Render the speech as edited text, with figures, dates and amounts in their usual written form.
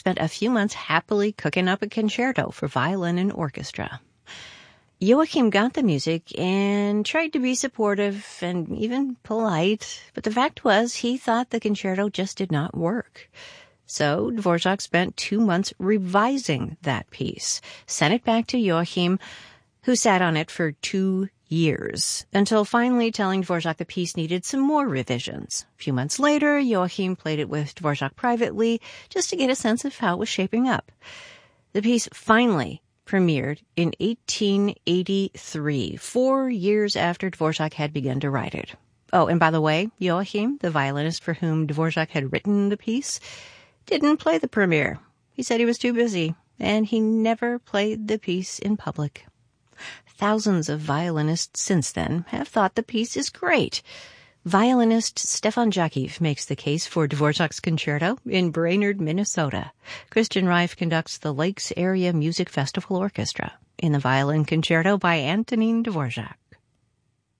spent a few months happily cooking up a concerto for violin and orchestra. Joachim got the music and tried to be supportive and even polite, but the fact was he thought the concerto just did not work. So Dvorak spent 2 months revising that piece, sent it back to Joachim, who sat on it for 2 years, until finally telling Dvorak the piece needed some more revisions. A few months later, Joachim played it with Dvorak privately just to get a sense of how it was shaping up. The piece finally premiered in 1883, 4 years after Dvorak had begun to write it. Oh, and by the way, Joachim, the violinist for whom Dvorak had written the piece, didn't play the premiere. He said he was too busy, and he never played the piece in public. Thousands of violinists since then have thought the piece is great. Violinist Stefan Jakiv makes the case for Dvorak's concerto in Brainerd, Minnesota. Christian Reif conducts the Lakes Area Music Festival Orchestra in the violin concerto by Antonin Dvorak.